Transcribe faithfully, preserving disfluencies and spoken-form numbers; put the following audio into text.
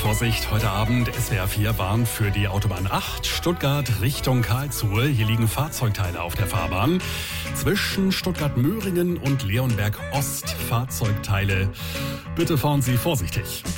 Vorsicht, heute Abend S W R vier warnt für die Autobahn acht, Stuttgart Richtung Karlsruhe. Hier liegen Fahrzeugteile auf der Fahrbahn. Zwischen Stuttgart-Möhringen und Leonberg Ost Fahrzeugteile. Bitte fahren Sie vorsichtig.